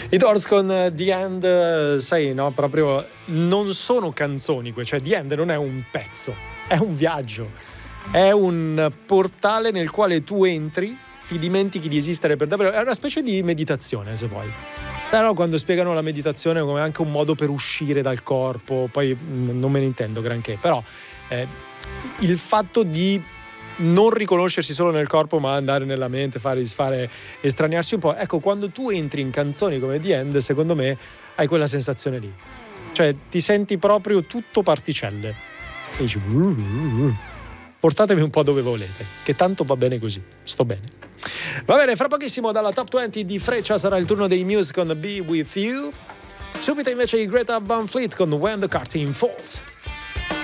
I Doors con The End, sai, no, proprio non sono canzoni, cioè The End non è un pezzo, è un viaggio, è un portale nel quale tu entri, ti dimentichi di esistere per davvero, è una specie di meditazione, se vuoi. No, quando spiegano la meditazione come anche un modo per uscire dal corpo, poi non me ne intendo granché, però il fatto di non riconoscersi solo nel corpo ma andare nella mente, fare, estraniarsi un po', ecco, quando tu entri in canzoni come The End, secondo me hai quella sensazione lì, cioè ti senti proprio tutto particelle e dici portatemi un po' dove volete, che tanto va bene così, sto bene. Va bene, fra pochissimo dalla Top 20 di Freccia sarà il turno dei Muse con Be With You, subito invece i Greta Van Fleet con When the Curtain Falls.